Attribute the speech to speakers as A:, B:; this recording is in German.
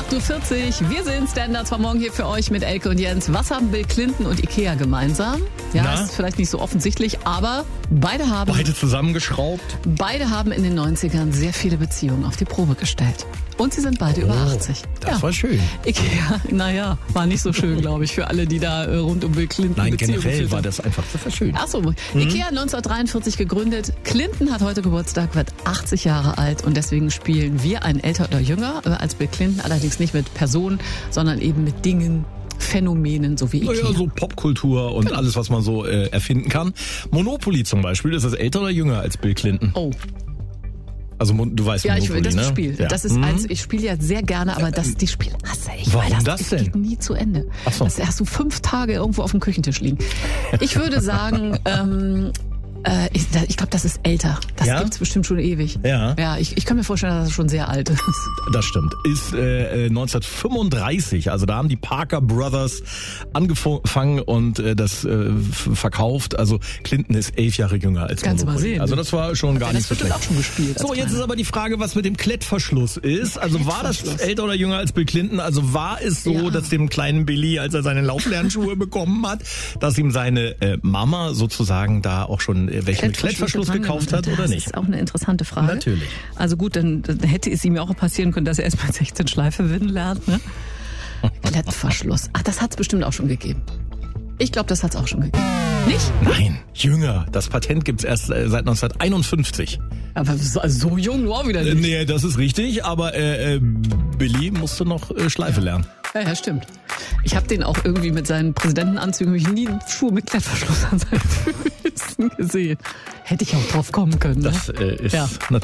A: 8.40 Uhr. Wir sind Standards vom Morgen hier für euch mit Elke und Jens. Was haben Bill Clinton und Ikea gemeinsam? Ja, ist vielleicht nicht so offensichtlich, aber beide
B: zusammengeschraubt.
A: Beide haben in den 90ern sehr viele Beziehungen auf die Probe gestellt. Und sie sind beide über 80.
B: Das war schön.
A: Ikea, war nicht so schön, glaube ich, für alle, die da rund um Bill Clinton Beziehungen
B: generell war das einfach, das war schön.
A: Achso, Ikea 1943 gegründet. Clinton hat heute Geburtstag, wird 80 Jahre alt und deswegen spielen wir einen älter oder jünger als Bill Clinton, allerdings nicht mit Personen, sondern eben mit Dingen, Phänomenen, so wie Ikea.
B: Naja, so Popkultur und alles, was man so erfinden kann. Monopoly zum Beispiel, ist das älter oder jünger als Bill Clinton?
A: Oh.
B: Also du weißt Monopoly,
A: das
B: ne?
A: Spiel.
B: Ja.
A: Das ist eins, ich spiele ja sehr gerne, aber die Spiele hasse ich.
B: Warum
A: weil
B: das denn?
A: geht nie zu Ende.
B: Ach so.
A: Das hast du 5 Tage irgendwo auf dem Küchentisch liegen. Ich würde sagen, ich glaube, das ist älter. Das gibt's bestimmt schon ewig.
B: Ja.
A: Ja, ich kann mir vorstellen, dass das schon sehr alt ist.
B: Das stimmt. Ist 1935, also da haben die Parker Brothers angefangen und das verkauft. Also Clinton ist 11 Jahre jünger als
A: Kannst du mal
B: Monopoly.
A: sehen.
B: Also das war schon gar nicht so schlecht.
A: Das wird auch schon gespielt.
B: So, jetzt ist aber die Frage, was mit dem Klettverschluss ist. Also war das älter oder jünger als Bill Clinton? Also war es so, dass dem kleinen Billy, als er seine Lauflernschuhe bekommen hat, dass ihm seine Mama sozusagen da auch schon welche mit Klettverschluss gekauft hat oder nicht?
A: Das ist auch eine interessante Frage.
B: Natürlich.
A: Also gut, dann hätte es ihm ja auch passieren können, dass er erst mal 16 Schleife winden lernt. Ne? Klettverschluss. Ach, das hat es bestimmt auch schon gegeben. Ich glaube, das hat es auch schon gegeben. Nicht?
B: Nein, jünger. Das Patent gibt's erst seit 1951.
A: Aber so jung war wieder nicht.
B: Nee, das ist richtig, aber Billy musste noch Schleife lernen.
A: Ja, stimmt. Ich habe den auch irgendwie mit seinen Präsidentenanzügen, habe ich nie einen Schuh mit Klettverschluss an seinen Füßen gesehen. Hätte ich auch drauf kommen können. Ne?
B: Das ist natürlich